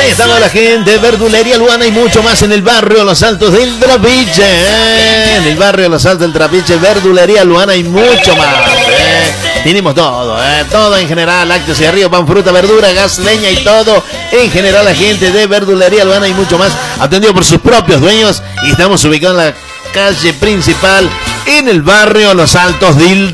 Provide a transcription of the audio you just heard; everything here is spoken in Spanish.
Ahí estamos la gente, Verdulería Luana y mucho más en el barrio Los Altos del Trapiche. En el barrio Los Altos del Trapiche, Verdulería Luana y mucho más. Tenemos todo, todo en general, lácteos y arriba, pan, fruta, verdura, gas, leña y todo. En general la gente de Verdulería Luana y mucho más, atendido por sus propios dueños. Y estamos ubicados en la calle principal en el barrio Los Altos del